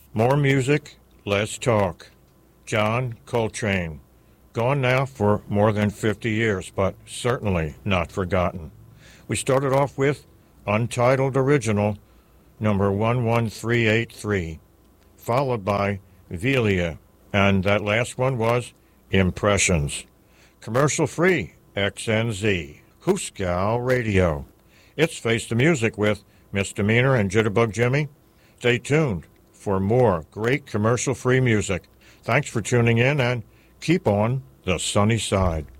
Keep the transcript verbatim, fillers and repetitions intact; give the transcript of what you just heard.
More music, less talk. John Coltrane. Gone now for more than fifty years, but certainly not forgotten. We started off with Untitled Original, number one one three eight three, followed by Velia, and that last one was Impressions. Commercial-free, X N Z, Hooskow Radio. It's Face the Music with Misdemeanor and Jitterbug Jimmy. Stay tuned for more great commercial-free music. Thanks for tuning in, and keep on the sunny side.